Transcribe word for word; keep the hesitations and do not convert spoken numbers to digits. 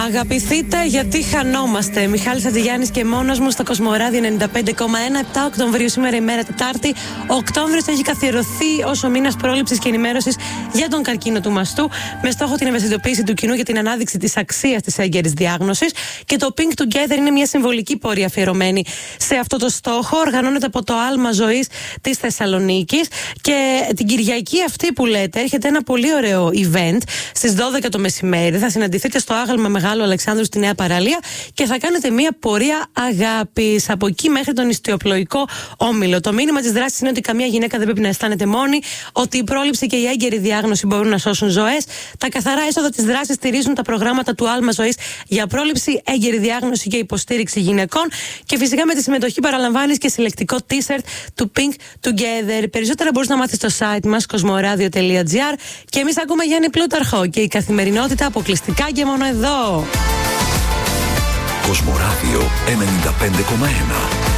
Αγαπηθείτε γιατί χανόμαστε. Μιχάλης Ατζηγιάννης και μόνος μου στο Κοσμοράδιο ενενήντα πέντε κόμμα ένα. επτά Οκτωβρίου σήμερα, ημέρα Τετάρτη. Ο Οκτώβριος έχει καθιερωθεί ως ο μήνας πρόληψης και ενημέρωσης για τον καρκίνο του μαστού, με στόχο την ευαισθητοποίηση του κοινού για την ανάδειξη της αξίας της έγκαιρης διάγνωσης. Και το Pink Together είναι μια συμβολική πορεία αφιερωμένη σε αυτό το στόχο. Οργανώνεται από το Άλμα Ζωής της Θεσσαλονίκης. Και την Κυριακή αυτή που λέτε, έρχεται ένα πολύ ωραίο event στις δώδεκα το μεσημέρι. Θα συναντηθείτε στο Άγαλμα Μεγάλο Αλεξάνδρου στη Νέα Παραλία και θα κάνετε μια πορεία αγάπης από εκεί μέχρι τον ιστιοπλοϊκό όμιλο. Το μήνυμα της δράσης είναι ότι καμία γυναίκα δεν πρέπει να αισθάνεται μόνη, ότι η πρόληψη και η έγκαιρη διάγνωση μπορούν να σώσουν ζωές. Τα καθαρά έσοδα της δράσης στηρίζουν τα προγράμματα του Άλμα Ζωής για πρόληψη, έγκαιρη διάγνωση και υποστήριξη γυναικών. Και φυσικά με τη συμμετοχή παραλαμβάνεις και συλλεκτικό t-shirt του Pink Together. Περισσότερα μπορείς να μάθεις στο site μας κοσμοράδιο τελεία τζι άρ. Και εμείς ακούμε Γιάννη Πλούταρχο και η καθημερινότητα αποκλειστικά και μόνο εδώ. Κοσμοράδιο ενενήντα πέντε κόμμα ένα.